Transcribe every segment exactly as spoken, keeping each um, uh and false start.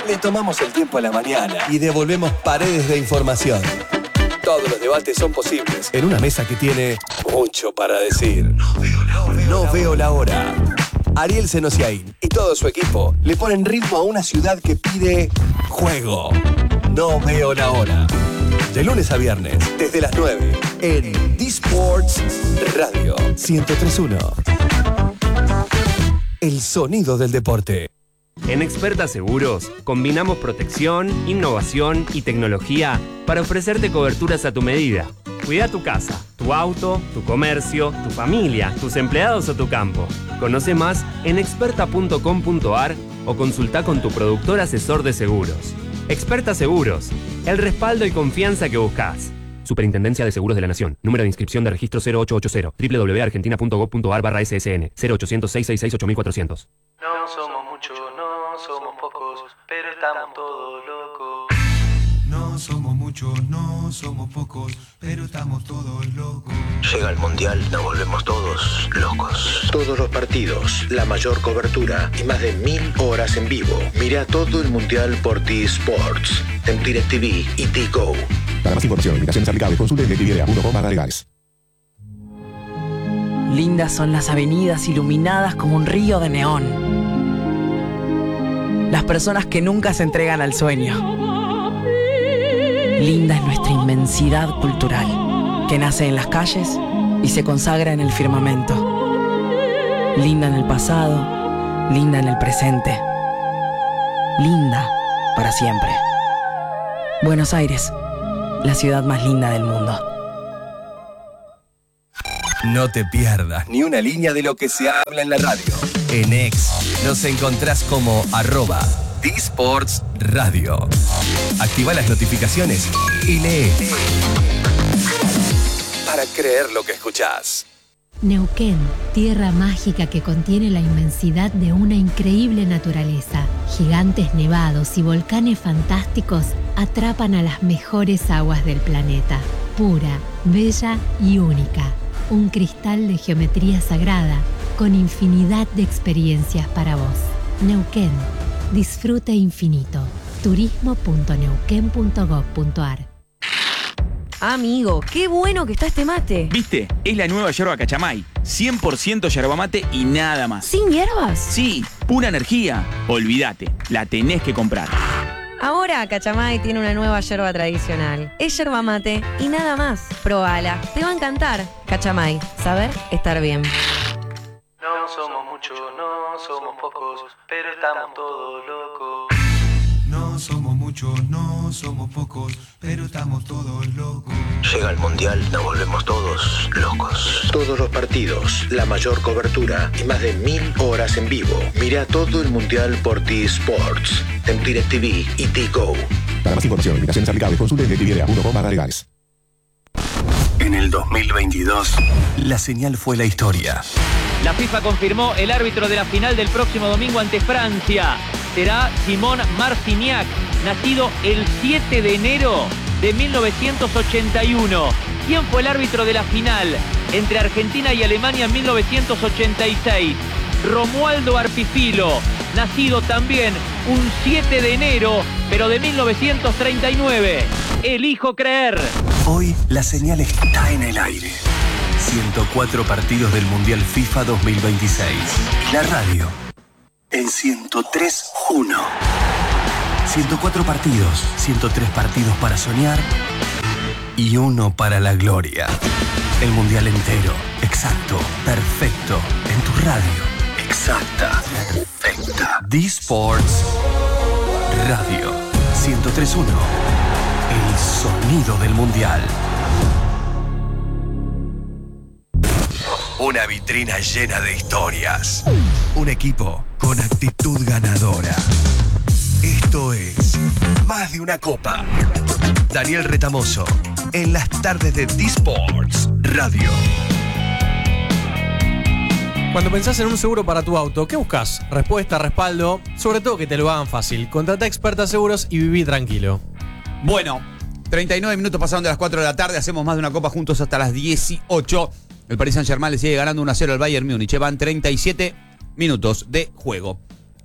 Le tomamos el tiempo a la mañana y devolvemos paredes de información. Todos los debates son posibles en una mesa que tiene mucho para decir. No veo la hora. No veo la hora. Ariel Senosiaín y todo su equipo le ponen ritmo a una ciudad que pide juego. No veo la hora. De lunes a viernes, desde las nueve, en D-Sports Radio ciento tres punto uno. El sonido del deporte. En Experta Seguros, combinamos protección, innovación y tecnología para ofrecerte coberturas a tu medida. Cuida tu casa, tu auto, tu comercio, tu familia, tus empleados o tu campo. Conoce más en experta punto com punto a r o consulta con tu productor asesor de seguros. Experta Seguros, el respaldo y confianza que buscas. Superintendencia de Seguros de la Nación. Número de inscripción de registro cero ocho ocho cero. doble u doble u doble u punto argentina punto gov punto a r barra S S N. cero ochocientos, seiscientos sesenta y seis, ocho mil cuatrocientos. No somos muchos, no somos pocos, pero estamos todos locos. No somos muchos, no somos pocos, pero estamos todos locos. Llega el Mundial, nos volvemos todos locos. Todos los partidos, la mayor cobertura y más de mil horas en vivo. Mira todo el Mundial por T-Sports, en DirecTV y T-Go. Para más información, invitaciones aplicables, consulte en directv punto com barra legales. Lindas son las avenidas iluminadas como un río de neón. Las personas que nunca se entregan al sueño. Linda es nuestra inmensidad cultural, que nace en las calles y se consagra en el firmamento. Linda en el pasado, linda en el presente. Linda para siempre. Buenos Aires, la ciudad más linda del mundo. No te pierdas ni una línea de lo que se habla en la radio. En X nos encontrás como arroba D-Sports Radio. Activa las notificaciones y lee para creer lo que escuchás. Neuquén, tierra mágica que contiene la inmensidad de una increíble naturaleza. Gigantes nevados y volcanes fantásticos atrapan a las mejores aguas del planeta. Pura, bella y única. Un cristal de geometría sagrada con infinidad de experiencias para vos. Neuquén, disfrute infinito. turismo punto neuquén punto gov punto a r. Amigo, qué bueno que está este mate. ¿Viste? Es la nueva yerba Cachamay. cien por ciento yerba mate y nada más. ¿Sin hierbas? Sí, pura energía. Olvídate, la tenés que comprar. Ahora Cachamay tiene una nueva yerba tradicional. Es yerba mate y nada más. Probala, te va a encantar. Cachamay, saber estar bien. No somos muchos, no somos pocos, pero estamos todos locos. No somos muchos, no somos pocos, pero estamos todos locos. Llega el Mundial, nos volvemos todos locos. Todos los partidos, la mayor cobertura y más de mil horas en vivo. Mira todo el Mundial por T-Sports, en DirecTV y T-Go. Para más información, invitaciones aplicables, consulte en directv punto com barra legales. En el dos mil veintidós, la señal fue la historia. La FIFA confirmó el árbitro de la final del próximo domingo ante Francia. Será Simón Marciniak, nacido el siete de enero de mil novecientos ochenta y uno. ¿Quién fue el árbitro de la final entre Argentina y Alemania en mil novecientos ochenta y seis? Romualdo Arpifilo, nacido también un siete de enero, pero de mil novecientos treinta y nueve. Elijo creer. Hoy la señal está en el aire. ciento cuatro partidos del Mundial FIFA dos mil veintiséis. La radio en ciento tres punto uno. ciento cuatro partidos, ciento tres partidos para soñar y uno para la gloria. El Mundial entero, exacto, perfecto, en tu radio. Exacta, perfecta. D-Sports Radio ciento tres punto uno. El sonido del Mundial. Una vitrina llena de historias. Un equipo con actitud ganadora. Esto es Más de una Copa. Daniel Retamoso, en las tardes de D-Sports Radio. Cuando pensás en un seguro para tu auto, ¿qué buscas? Respuesta, respaldo, sobre todo que te lo hagan fácil. Contrata Experta Seguros y viví tranquilo. Bueno, treinta y nueve minutos pasaron de las cuatro de la tarde, hacemos Más de una Copa juntos hasta las dieciocho. El Paris Saint-Germain le sigue ganando uno a cero al Bayern Múnich. Van treinta y siete minutos de juego.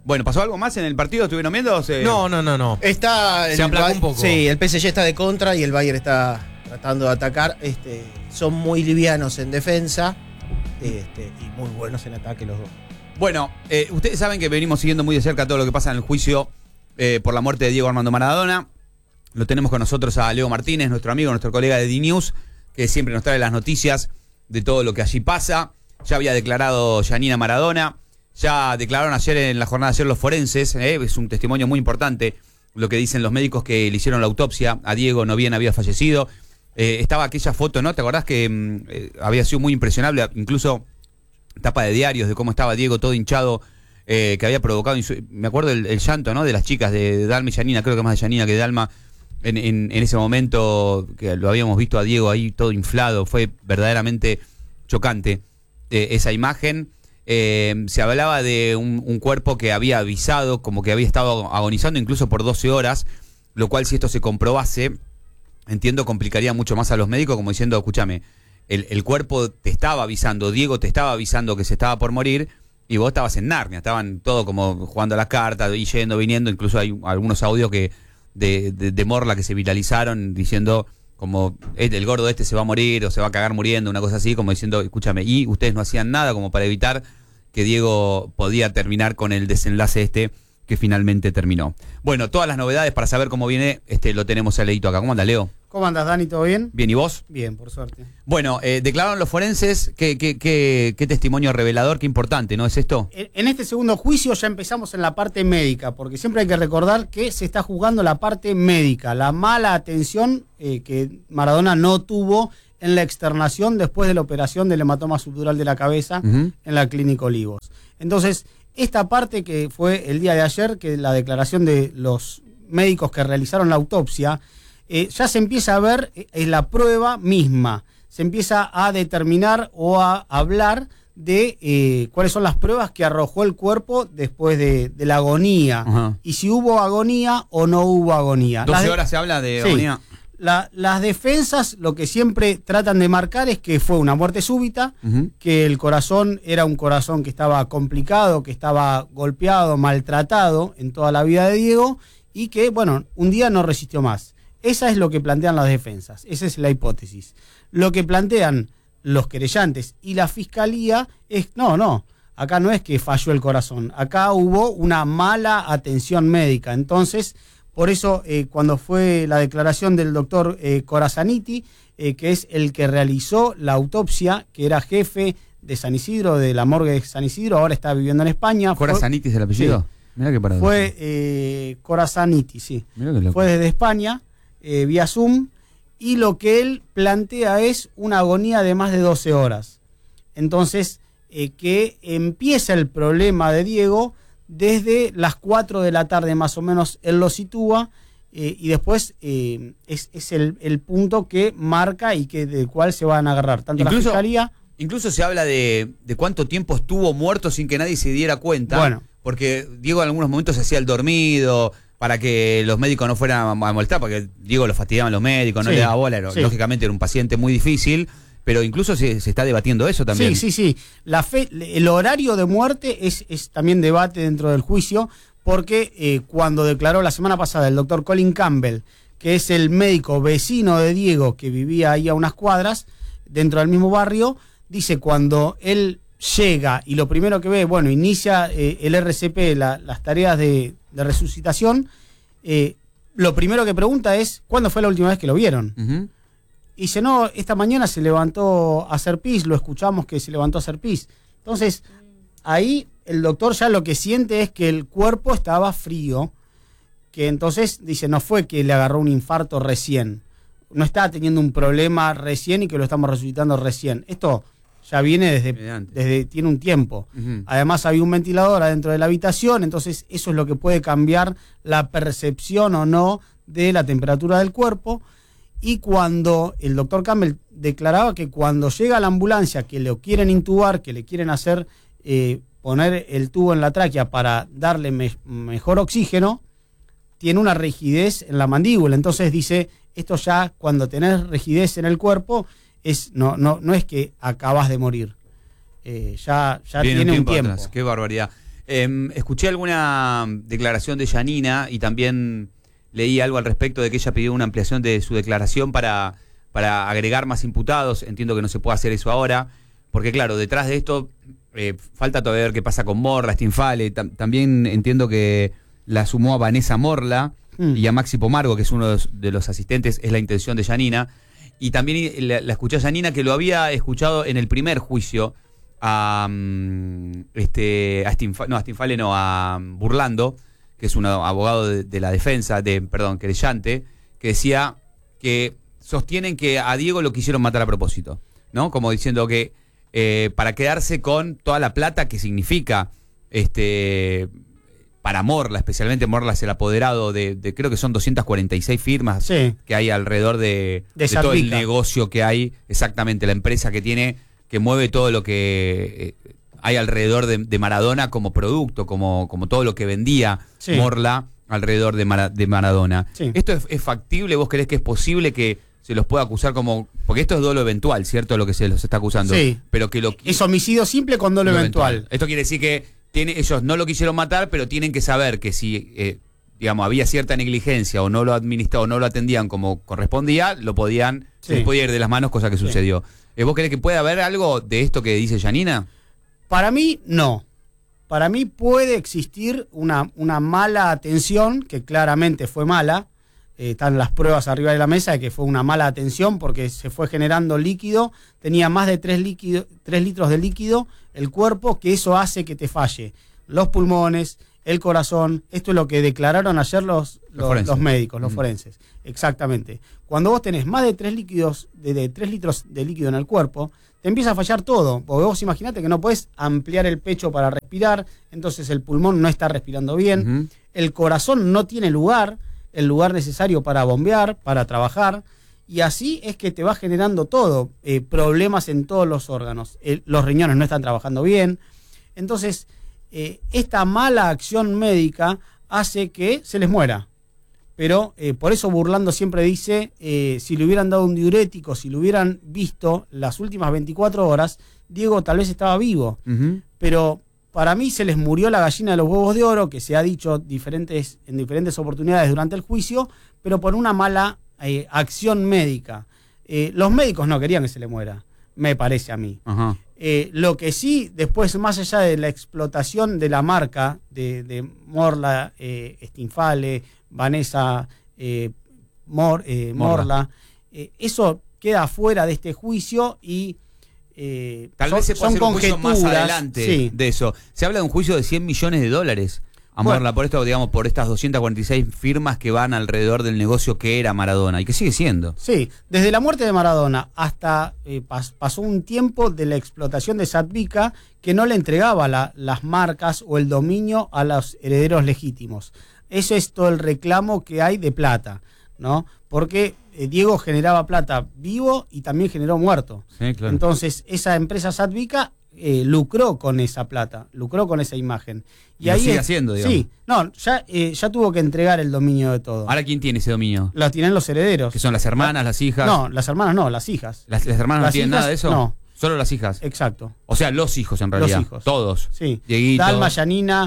Bueno, ¿pasó algo más en el partido? ¿Estuvieron viendo? o se- No, no, no, no. Está Se el aplacó Bay- un poco. Sí, el P S G está de contra y el Bayern está tratando de atacar. Este, son muy livianos en defensa este, y muy buenos en ataque los dos. Bueno, eh, ustedes saben que venimos siguiendo muy de cerca todo lo que pasa en el juicio eh, por la muerte de Diego Armando Maradona. Lo tenemos con nosotros a Leo Martínez, nuestro amigo, nuestro colega de D-News, que siempre nos trae las noticias de todo lo que allí pasa. Ya había declarado Yanina Maradona, ya declararon ayer en la jornada de ayer los forenses, eh, es un testimonio muy importante lo que dicen los médicos que le hicieron la autopsia a Diego, no bien había fallecido. Eh, estaba aquella foto, ¿no? ¿Te acordás que mm, eh, había sido muy impresionable, incluso tapa de diarios de cómo estaba Diego todo hinchado, eh, que había provocado, insu- me acuerdo el, el llanto, ¿no? De las chicas de, de Dalma y Yanina, creo que más de Yanina que de Dalma, en, en, en ese momento que lo habíamos visto a Diego ahí todo inflado, fue verdaderamente chocante eh, esa imagen. Eh, se hablaba de un, un cuerpo que había avisado, como que había estado agonizando incluso por doce horas, lo cual si esto se comprobase, entiendo complicaría mucho más a los médicos, como diciendo, escúchame, el, el cuerpo te estaba avisando, Diego te estaba avisando que se estaba por morir, y vos estabas en Narnia, estaban todo como jugando a las cartas, y yendo, viniendo, incluso hay algunos audios que de, de, de Morla que se viralizaron diciendo como el gordo este se va a morir o se va a cagar muriendo, una cosa así, como diciendo, escúchame, y ustedes no hacían nada como para evitar que Diego podía terminar con el desenlace este que finalmente terminó. Bueno, todas las novedades para saber cómo viene, este lo tenemos a Leito acá. ¿Cómo anda, Leo? ¿Cómo andas, Dani? ¿Todo bien? Bien, ¿y vos? Bien, por suerte. Bueno, eh, declararon los forenses, qué, qué, qué, qué testimonio revelador, qué importante, ¿no es esto? En en este segundo juicio ya empezamos en la parte médica, porque siempre hay que recordar que se está jugando la parte médica, la mala atención eh, que Maradona no tuvo en la externación después de la operación del hematoma subdural de la cabeza Uh-huh. en la Clínica Olivos. Entonces, esta parte que fue el día de ayer, que la declaración de los médicos que realizaron la autopsia, eh, ya se empieza a ver eh, en la prueba misma, se empieza a determinar o a hablar de eh, cuáles son las pruebas que arrojó el cuerpo después de, de la agonía, Ajá. y si hubo agonía o no hubo agonía. Las doce de- horas se habla de Sí. agonía. La- las defensas lo que siempre tratan de marcar es que fue una muerte súbita, Uh-huh. que el corazón era un corazón que estaba complicado, que estaba golpeado, maltratado en toda la vida de Diego, y que, bueno, un día no resistió más. Esa es lo que plantean las defensas, esa es la hipótesis. Lo que plantean los querellantes y la fiscalía es, no, no, acá no es que falló el corazón, acá hubo una mala atención médica. Entonces, por eso, eh, cuando fue la declaración del doctor eh, Corazaniti, eh, que es el que realizó la autopsia, que era jefe de San Isidro, de la morgue de San Isidro, ahora está viviendo en España. Fue- ¿Corazaniti es el apellido? Sí. Mirá qué paradoja. Fue eh, Corazaniti, sí. Mirá qué loco. Fue desde España, eh, vía Zoom, y lo que él plantea es una agonía de más de doce horas. Entonces, eh, que empieza el problema de Diego desde las cuatro de la tarde más o menos, él lo sitúa, eh, y después eh, es, es el, el punto que marca y que del cual se van a agarrar tanto Incluso- la fiscalía. Incluso se habla de, de cuánto tiempo estuvo muerto sin que nadie se diera cuenta. Bueno. Porque Diego en algunos momentos se hacía el dormido para que los médicos no fueran a molestar, porque Diego lo fastidiaban los médicos, no Sí, le daba bola. Era- sí. Lógicamente era un paciente muy difícil, pero incluso se, se está debatiendo eso también. Sí, sí, sí. La fe, el horario de muerte es, es también debate dentro del juicio, porque eh, cuando declaró la semana pasada el doctor Colin Campbell, que es el médico vecino de Diego, que vivía ahí a unas cuadras, dentro del mismo barrio, dice cuando él llega y lo primero que ve, bueno, inicia eh, el R C P, la- las tareas de, de resucitación, eh, lo primero que pregunta es, ¿cuándo fue la última vez que lo vieron? Ujú. Y dice, no, esta mañana se levantó a hacer pis, lo escuchamos que se levantó a hacer pis. Entonces, ahí el doctor ya lo que siente es que el cuerpo estaba frío, que entonces dice, no fue que le agarró un infarto recién, no está teniendo un problema recién y que lo estamos resucitando recién. Esto ya viene desde, desde tiene un tiempo. Ujú. Además había un ventilador adentro de la habitación, entonces eso es lo que puede cambiar la percepción o no de la temperatura del cuerpo. Y cuando el doctor Campbell declaraba que cuando llega la ambulancia, que lo quieren intubar, que le quieren hacer eh, poner el tubo en la tráquea para darle me- mejor oxígeno, tiene una rigidez en la mandíbula. Entonces dice, esto ya cuando tenés rigidez en el cuerpo, es no, no, no es que acabas de morir. Eh, ya ya Viene tiene un tiempo tiempo. atrás. Qué barbaridad. Eh, escuché alguna declaración de Yanina y también leí algo al respecto de que ella pidió una ampliación de su declaración para, para agregar más imputados. Entiendo que no se puede hacer eso ahora, porque claro, detrás de esto eh, falta todavía ver qué pasa con Morla, Stinfale. Tam, también entiendo que la sumó a Vanessa Morla mm. y a Maxi Pomargo, que es uno de los, de los asistentes, es la intención de Yanina. Y también la, la escuché a Yanina, que lo había escuchado en el primer juicio a, este, a Stinfale, no, a Stinfale no, a Burlando, que es un abogado de, de la defensa, de perdón, querellante, que decía que sostienen que a Diego lo quisieron matar a propósito, ¿no? Como diciendo que eh, para quedarse con toda la plata que significa este para Morla, especialmente Morla es el apoderado de, de creo que son doscientas cuarenta y seis firmas sí. que hay alrededor de, de, de todo el negocio que hay, exactamente, la empresa que tiene, que mueve todo lo que eh, hay alrededor de, de Maradona como producto, como, como todo lo que vendía sí. Morla alrededor de, Mara, de Maradona. Sí. ¿Esto es, es factible? ¿Vos creés que es posible que se los pueda acusar como...? Porque esto es dolo eventual, ¿cierto? Lo que se los está acusando. Sí. Pero que lo, es homicidio simple con dolo eventual. eventual. Esto quiere decir que tiene, ellos no lo quisieron matar, pero tienen que saber que si, eh, digamos, había cierta negligencia o no lo administraban o no lo atendían como correspondía, lo podían, sí. se les podía ir de las manos, cosa que sí. sucedió. Eh, ¿Vos creés que puede haber algo de esto que dice Yanina? Para mí, no. Para mí puede existir una, una mala atención, que claramente fue mala. Eh, están las pruebas arriba de la mesa de que fue una mala atención porque se fue generando líquido, tenía más de tres litros de líquido el cuerpo, que eso hace que te falle los pulmones, el corazón. Esto es lo que declararon ayer los, los, los, los médicos, los mm. forenses. Exactamente. Cuando vos tenés más de tres líquidos, de, de tres litros de líquido en el cuerpo, te empieza a fallar todo. Porque vos imaginate que no podés ampliar el pecho para respirar, entonces el pulmón no está respirando bien, uh-huh. el corazón no tiene lugar, el lugar necesario para bombear, para trabajar, y así es que te va generando todo, eh, problemas en todos los órganos. El, los riñones no están trabajando bien. Entonces, eh, esta mala acción médica hace que se les muera. Pero eh, por eso Burlando siempre dice, eh, si le hubieran dado un diurético, si lo hubieran visto las últimas veinticuatro horas, Diego tal vez estaba vivo. Uh-huh. Pero para mí se les murió la gallina de los huevos de oro, que se ha dicho diferentes, en diferentes oportunidades durante el juicio, pero por una mala eh, acción médica. Eh, los médicos no querían que se le muera, me parece a mí. Uh-huh. Eh, lo que sí, después, más allá de la explotación de la marca de, de Morla, eh, Stinfale, Vanessa eh, Mor, eh, Morla, eh, eso queda fuera de este juicio y eh, tal son, vez se pueda hacer un juicio más adelante sí. de eso. Se habla de un juicio de cien millones de dólares a Morla, bueno, por esto, digamos, por estas doscientas cuarenta y seis firmas que van alrededor del negocio que era Maradona y que sigue siendo. Sí, desde la muerte de Maradona hasta eh, pas, pasó un tiempo de la explotación de Zadvika que no le entregaba la, las marcas o el dominio a los herederos legítimos. Ese es todo el reclamo que hay de plata, ¿no? Porque eh, Diego generaba plata vivo y también generó muerto. Sí, claro. Entonces, esa empresa Zadvika eh, lucró con esa plata, lucró con esa imagen. Y, y ahí lo sigue es, haciendo, digamos. Sí, no, ya, eh, ya tuvo que entregar el dominio de todo. ¿Ahora quién tiene ese dominio? Lo tienen los herederos. ¿Que son las hermanas, las hijas? No, las hermanas no, las hijas. ¿Las, las hermanas las no tienen hijas, nada de eso? No. Solo las hijas. Exacto. O sea, los hijos en realidad. Los hijos. Todos. Sí. Dieguito. Dalma, Yanina,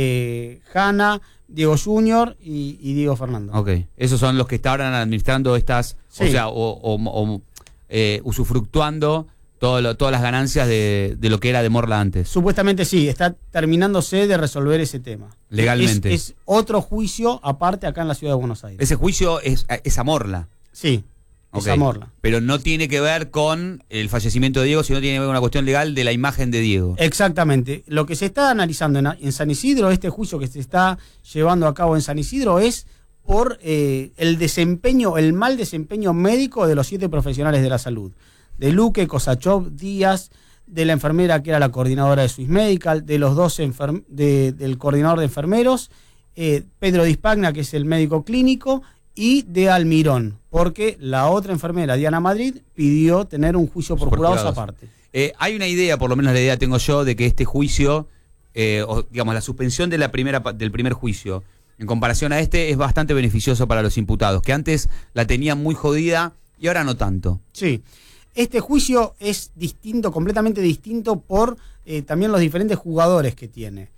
eh, Hanna, Diego Junior y, y Diego Fernando. Ok. Esos son los que estaban administrando estas, sí. o sea, o, o, o eh, usufructuando todo lo, todas las ganancias de, de lo que era de Morla antes. Supuestamente sí, está terminándose de resolver ese tema. Legalmente. Es, es otro juicio aparte acá en la ciudad de Buenos Aires. Ese juicio es, es a Morla. Sí. Okay. Es a Morla. Pero no tiene que ver con el fallecimiento de Diego, sino tiene que ver con una cuestión legal de la imagen de Diego. Exactamente. Lo que se está analizando en, en San Isidro, este juicio que se está llevando a cabo en San Isidro, es por eh, el desempeño, el mal desempeño médico de los siete profesionales de la salud. De Luque, Kosachov, Díaz, de la enfermera que era la coordinadora de Swiss Medical, de los dos enfer- de, del coordinador de enfermeros, eh, Pedro Dispagna, que es el médico clínico, y de Almirón, porque la otra enfermera, Diana Madrid, pidió tener un juicio por jurados aparte. Eh, hay una idea, por lo menos la idea tengo yo, de que este juicio, eh, o, digamos, la suspensión de la primera, del primer juicio, en comparación a este, es bastante beneficioso para los imputados, que antes la tenían muy jodida y ahora no tanto. Sí. Este juicio es distinto, completamente distinto por eh, también los diferentes jugadores que tiene.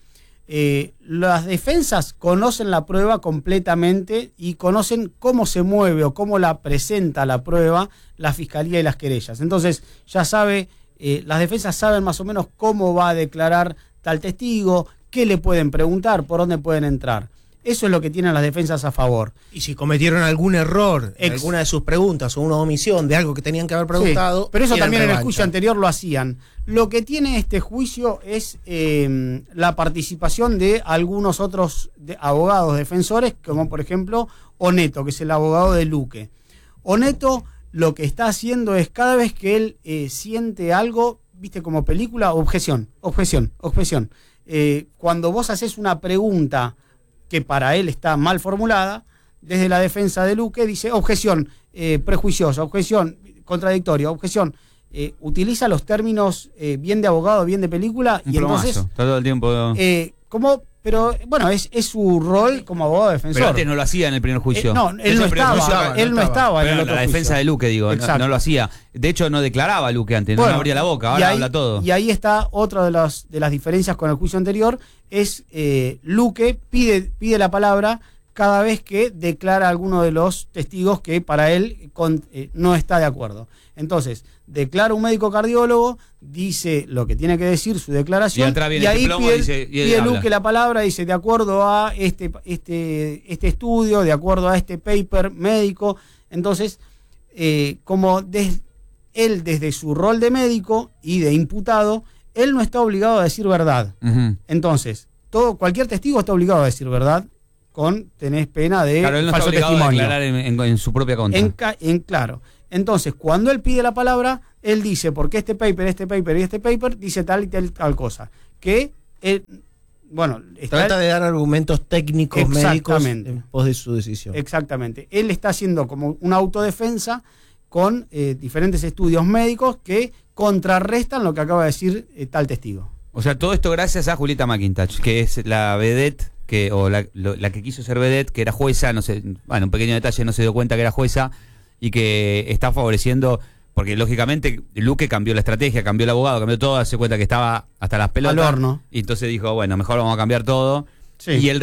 Eh, las defensas conocen la prueba completamente y conocen cómo se mueve o cómo la presenta la prueba la fiscalía y las querellas. Entonces, ya sabe, eh, las defensas saben más o menos cómo va a declarar tal testigo, qué le pueden preguntar, por dónde pueden entrar. Eso es lo que tienen las defensas a favor. Y si cometieron algún error en Ex- alguna de sus preguntas o una omisión de algo que tenían que haber preguntado. Sí, pero eso tienen también en el revancha. juicio anterior lo hacían. Lo que tiene este juicio es eh, la participación de algunos otros de abogados defensores, como por ejemplo Oneto, que es el abogado de Luque. Oneto lo que está haciendo es cada vez que él eh, siente algo, viste, como película, objeción, objeción, objeción. Eh, cuando vos haces una pregunta que para él está mal formulada, desde la defensa de Luque dice objeción eh, prejuiciosa, objeción contradictoria, objeción. Eh, utiliza los términos eh, bien de abogado, bien de película, Un y entonces... plomazo, está todo el tiempo. Eh, como, pero bueno, es, es su rol como abogado defensor. Pero antes no lo hacía en el primer juicio. Eh, no, él Eso no el primer estaba, juicio- él no estaba en Pero el en otro la juicio. defensa de Luque, digo, no, Exacto. no lo hacía. De hecho, no declaraba Luque antes, no Bueno, abría la boca, y ahora ahí- habla todo. Y ahí está otra de las, de las diferencias con el juicio anterior, es eh, Luque pide, pide la palabra cada vez que declara a alguno de los testigos que para él con, eh, no está de acuerdo. Entonces, declara un médico cardiólogo, dice lo que tiene que decir, su declaración, Y atrás viene ahí este plomo pide, y dice- y él pide habla. Luque la palabra, dice de acuerdo a este, este, este estudio, de acuerdo a este paper médico. Entonces, eh, como des- él desde su rol de médico y de imputado, él no está obligado a decir verdad. Ujú. Entonces, todo, cualquier testigo está obligado a decir verdad, con tenés pena de Claro, él no está falso obligado a testimonio. declarar en, en- en su propia contra. En, ca- en claro. Entonces, cuando él pide la palabra, él dice, porque este paper, este paper y este paper dice tal y tal, tal cosa. Que, él, bueno, está Trata de dar argumentos técnicos médicos Exactamente. en pos de su decisión. Exactamente. Él está haciendo como una autodefensa con eh, diferentes estudios médicos que contrarrestan lo que acaba de decir eh, tal testigo. O sea, todo esto gracias a Julieta McIntosh, que es la vedette, que, o la, lo- la que quiso ser vedette, que era jueza, no sé, bueno, un pequeño detalle, no se dio cuenta que era jueza, y que está favoreciendo, porque lógicamente Luque cambió la estrategia, cambió el abogado, cambió todo, se cuenta que estaba hasta las pelotas. Al horno. Y entonces dijo, bueno, mejor vamos a cambiar todo. Sí. Y el